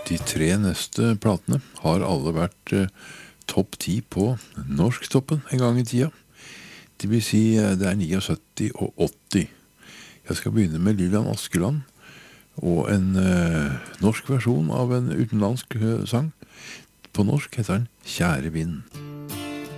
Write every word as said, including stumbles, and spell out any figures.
De tre neste platene har alle vært eh, topp ti på norsktoppen en gang i tida. Det vil si eh, det er syttini og åtti. Jeg skal begynne med Lillian Askeland og en eh, norsk versjon av en utenlandsk eh, sang. På norsk heter den Kjære vind.